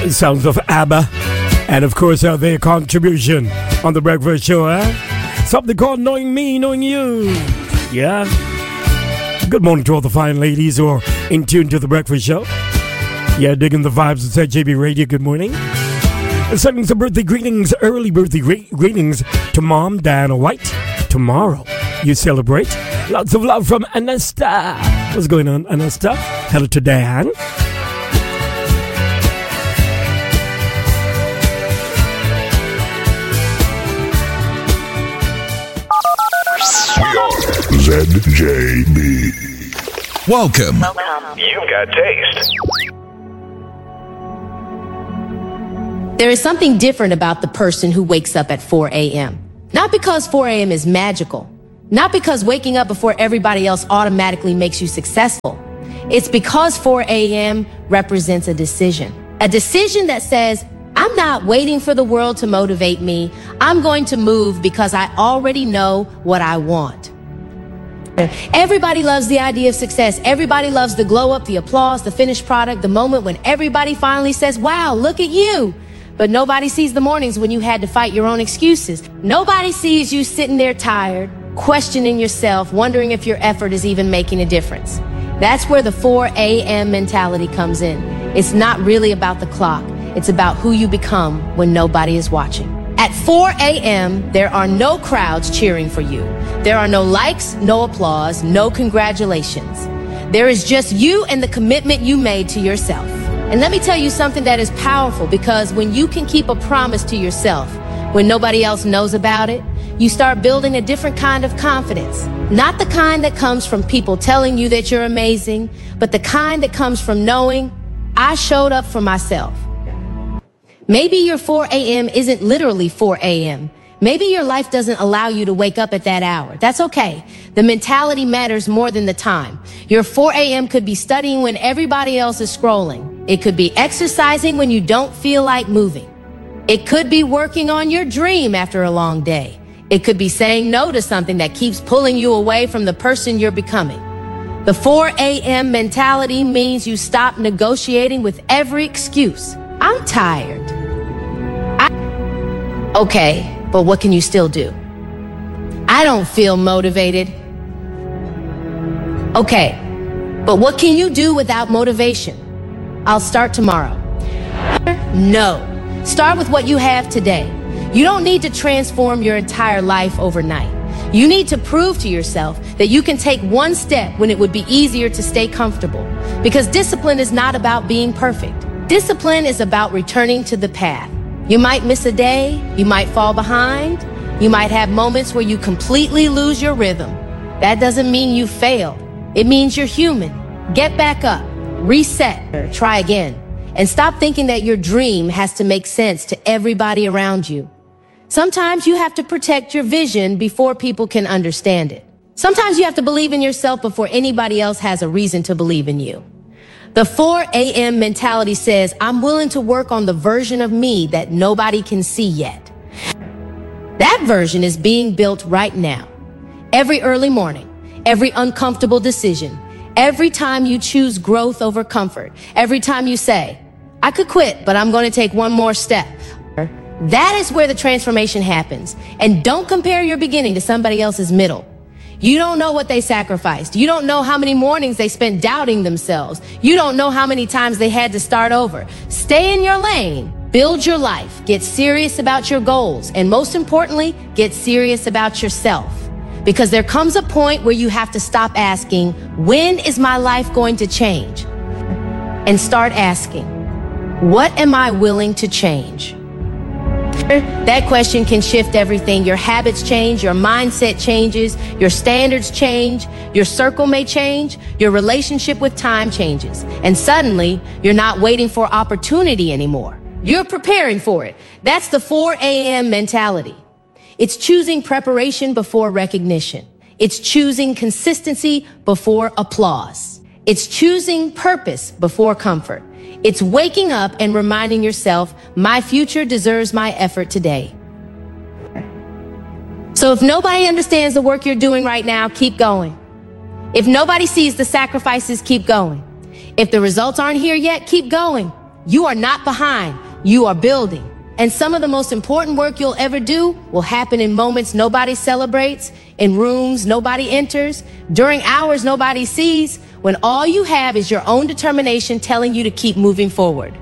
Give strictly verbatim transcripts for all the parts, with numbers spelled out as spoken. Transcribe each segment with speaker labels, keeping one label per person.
Speaker 1: Sounds of ABBA. And of course, uh, their contribution on The Breakfast Show. Eh? Something called Knowing Me, Knowing You. Yeah. Good morning to all the fine ladies who are in tune to The Breakfast Show. Yeah, digging the vibes at J B Radio. Good morning. Sending some birthday greetings, early birthday gre- greetings to Mom, Diana White. Tomorrow, you celebrate. Lots of love from Anesta. What's going on, Anesta? Hello to Diane.
Speaker 2: Z J B.
Speaker 3: Welcome.
Speaker 4: Welcome.
Speaker 2: You've got taste.
Speaker 4: There is something different about the person who wakes up at four a.m. Not because four a.m. is magical. Not because waking up before everybody else automatically makes you successful. It's because four a.m. represents a decision. A decision that says, I'm not waiting for the world to motivate me. I'm going to move because I already know what I want. Everybody loves the idea of success. Everybody loves the glow up, the applause, the finished product, the moment when everybody finally says, wow, look at you. But nobody sees the mornings when you had to fight your own excuses. Nobody sees you sitting there tired, questioning yourself, wondering if your effort is even making a difference. That's where the four a.m. mentality comes in. It's not really about the clock. It's about who you become when nobody is watching. At four a.m., there are no crowds cheering for you. There are no likes, no applause, no congratulations. There is just you and the commitment you made to yourself. And let me tell you something that is powerful, because when you can keep a promise to yourself when nobody else knows about it, you start building a different kind of confidence. Not the kind that comes from people telling you that you're amazing, but the kind that comes from knowing I showed up for myself. Maybe your four a.m. isn't literally four a.m. Maybe your life doesn't allow you to wake up at that hour. That's okay. The mentality matters more than the time. Your four a.m. could be studying when everybody else is scrolling. It could be exercising when you don't feel like moving. It could be working on your dream after a long day. It could be saying no to something that keeps pulling you away from the person you're becoming. The four a.m. mentality means you stop negotiating with every excuse. I'm tired. I... Okay, but what can you still do? I don't feel motivated. Okay, but what can you do without motivation? I'll start tomorrow. No. Start with what you have today. You don't need to transform your entire life overnight. You need to prove to yourself that you can take one step when it would be easier to stay comfortable. Because discipline is not about being perfect. Discipline is about returning to the path. You might miss a day, you might fall behind, you might have moments where you completely lose your rhythm. That doesn't mean you failed. It means you're human. Get back up, reset, or try again. And stop thinking that your dream has to make sense to everybody around you. Sometimes you have to protect your vision before people can understand it. Sometimes you have to believe in yourself before anybody else has a reason to believe in you. The four a.m. mentality says, I'm willing to work on the version of me that nobody can see yet. That version is being built right now. Every early morning, every uncomfortable decision, every time you choose growth over comfort, every time you say, I could quit, but I'm going to take one more step. That is where the transformation happens. And don't compare your beginning to somebody else's middle. You don't know what they sacrificed. You don't know how many mornings they spent doubting themselves. You don't know how many times they had to start over. Stay in your lane. Build your life. Get serious about your goals. And most importantly, get serious about yourself. Because there comes a point where you have to stop asking, when is my life going to change? And start asking, what am I willing to change? That question can shift everything. Your habits change, your mindset changes, your standards change, your circle may change, your relationship with time changes. And suddenly, you're not waiting for opportunity anymore. You're preparing for it. That's the four a.m. mentality. It's choosing preparation before recognition. It's choosing consistency before applause. It's choosing purpose before comfort. It's waking up and reminding yourself, my future deserves my effort today. So if nobody understands the work you're doing right now, keep going. If nobody sees the sacrifices, keep going. If the results aren't here yet, keep going. You are not behind. You are building. And some of the most important work you'll ever do will happen in moments nobody celebrates, in rooms nobody enters, during hours nobody sees, when all you have is your own determination telling you to keep moving forward.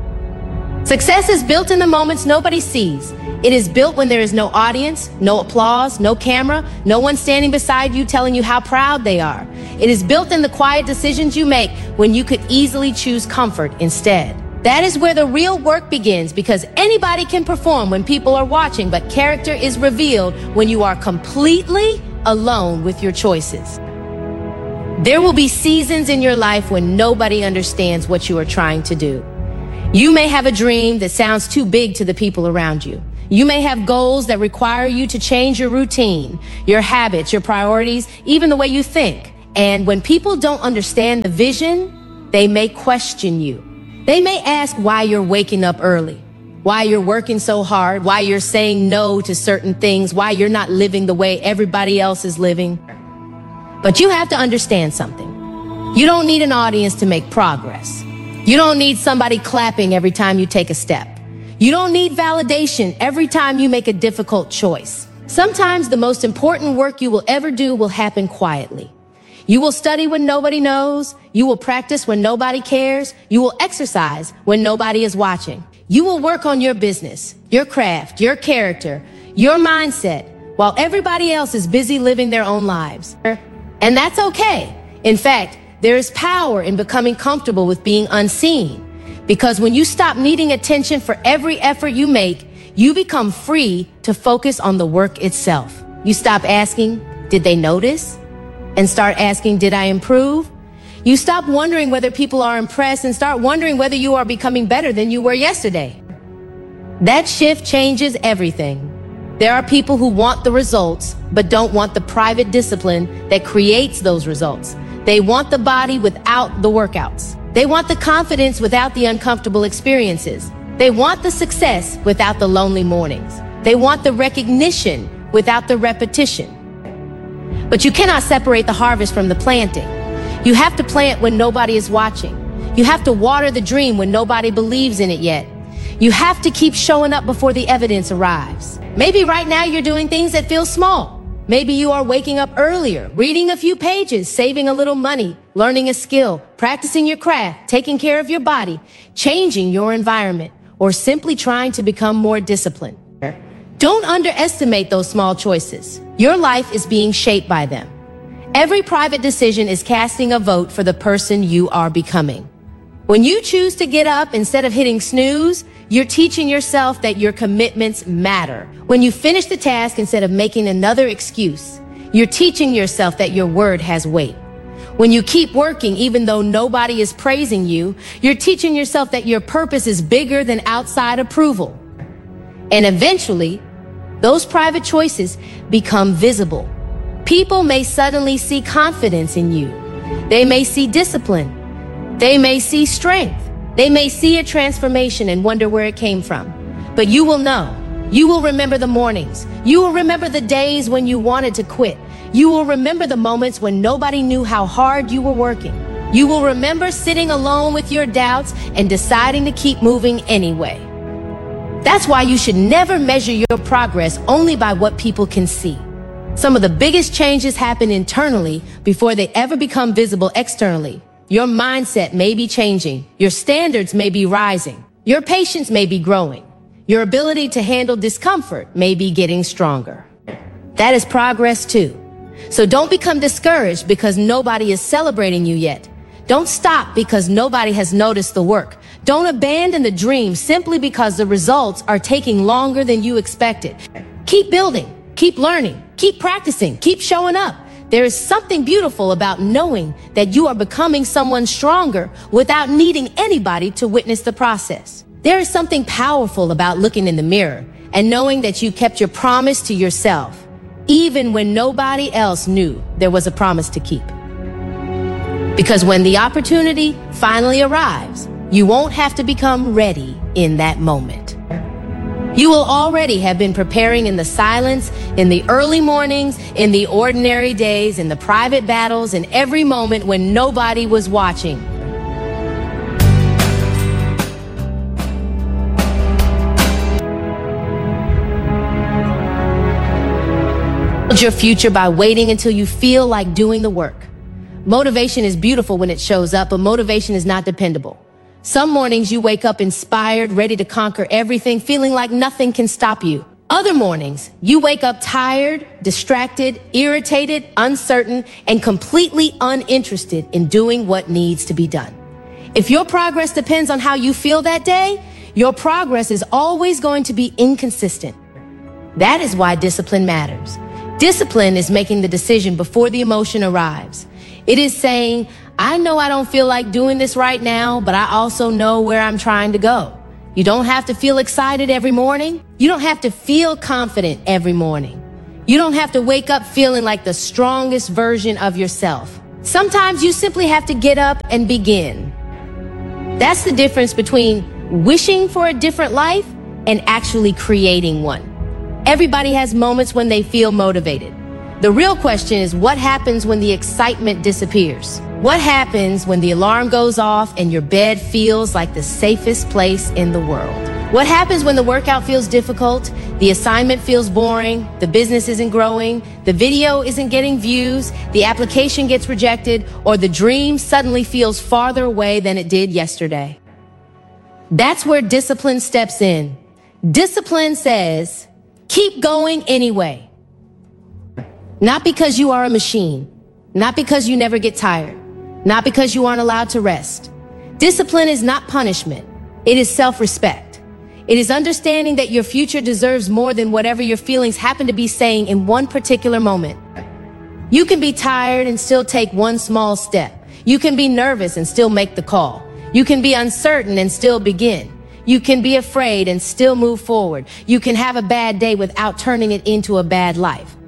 Speaker 4: Success is built in the moments nobody sees. It is built when there is no audience, no applause, no camera, no one standing beside you telling you how proud they are. It is built in the quiet decisions you make when you could easily choose comfort instead. That is where the real work begins, because anybody can perform when people are watching, but character is revealed when you are completely alone with your choices. There will be seasons in your life when nobody understands what you are trying to do. You may have a dream that sounds too big to the people around you. You may have goals that require you to change your routine, your habits, your priorities, even the way you think. And when people don't understand the vision, they may question you. They may ask why you're waking up early, why you're working so hard, why you're saying no to certain things, why you're not living the way everybody else is living. But you have to understand something. You don't need an audience to make progress. You don't need somebody clapping every time you take a step. You don't need validation every time you make a difficult choice. Sometimes the most important work you will ever do will happen quietly. You will study when nobody knows. You will practice when nobody cares. You will exercise when nobody is watching. You will work on your business, your craft, your character, your mindset, while everybody else is busy living their own lives. And that's okay. In fact, there is power in becoming comfortable with being unseen. Because when you stop needing attention for every effort you make, you become free to focus on the work itself. You stop asking, did they notice? And start asking, did I improve? You stop wondering whether people are impressed and start wondering whether you are becoming better than you were yesterday. That shift changes everything. There are people who want the results, but don't want the private discipline that creates those results. They want the body without the workouts. They want the confidence without the uncomfortable experiences. They want the success without the lonely mornings. They want the recognition without the repetition. But you cannot separate the harvest from the planting. You have to plant when nobody is watching. You have to water the dream when nobody believes in it yet. You have to keep showing up before the evidence arrives. Maybe right now you're doing things that feel small. Maybe you are waking up earlier, reading a few pages, saving a little money, learning a skill, practicing your craft, taking care of your body, changing your environment, or simply trying to become more disciplined. Don't underestimate those small choices. Your life is being shaped by them. Every private decision is casting a vote for the person you are becoming. When you choose to get up instead of hitting snooze, you're teaching yourself that your commitments matter. When you finish the task instead of making another excuse, you're teaching yourself that your word has weight. When you keep working even though nobody is praising you, you're teaching yourself that your purpose is bigger than outside approval. And eventually, those private choices become visible. People may suddenly see confidence in you. They may see discipline. They may see strength. They may see a transformation and wonder where it came from. But you will know. You will remember the mornings. You will remember the days when you wanted to quit. You will remember the moments when nobody knew how hard you were working. You will remember sitting alone with your doubts and deciding to keep moving anyway. That's why you should never measure your progress only by what people can see. Some of the biggest changes happen internally before they ever become visible externally. Your mindset may be changing. Your standards may be rising. Your patience may be growing. Your ability to handle discomfort may be getting stronger. That is progress too. So don't become discouraged because nobody is celebrating you yet. Don't stop because nobody has noticed the work. Don't abandon the dream simply because the results are taking longer than you expected. Keep building, keep learning, keep practicing, keep showing up. There is something beautiful about knowing that you are becoming someone stronger without needing anybody to witness the process. There is something powerful about looking in the mirror and knowing that you kept your promise to yourself, even when nobody else knew there was a promise to keep. Because when the opportunity finally arrives, you won't have to become ready in that moment. You will already have been preparing in the silence, in the early mornings, in the ordinary days, in the private battles, in every moment when nobody was watching. Build your future by waiting until you feel like doing the work. Motivation is beautiful when it shows up, but motivation is not dependable. Some mornings you wake up inspired, ready to conquer everything, feeling like nothing can stop you. Other mornings, you wake up tired, distracted, irritated, uncertain, and completely uninterested in doing what needs to be done. If your progress depends on how you feel that day, your progress is always going to be inconsistent. That is why discipline matters. Discipline is making the decision before the emotion arrives. It is saying, I know I don't feel like doing this right now, but I also know where I'm trying to go. You don't have to feel excited every morning. You don't have to feel confident every morning. You don't have to wake up feeling like the strongest version of yourself. Sometimes you simply have to get up and begin. That's the difference between wishing for a different life and actually creating one. Everybody has moments when they feel motivated. The real question is, what happens when the excitement disappears? What happens when the alarm goes off and your bed feels like the safest place in the world? What happens when the workout feels difficult, the assignment feels boring, the business isn't growing, the video isn't getting views, the application gets rejected, or the dream suddenly feels farther away than it did yesterday? That's where discipline steps in. Discipline says, keep going anyway. Not because you are a machine, not because you never get tired, not because you aren't allowed to rest. Discipline is not punishment. It is self-respect. It is understanding that your future deserves more than whatever your feelings happen to be saying in one particular moment. You can be tired and still take one small step. You can be nervous and still make the call. You can be uncertain and still begin. You can be afraid and still move forward. You can have a bad day without turning it into a bad life.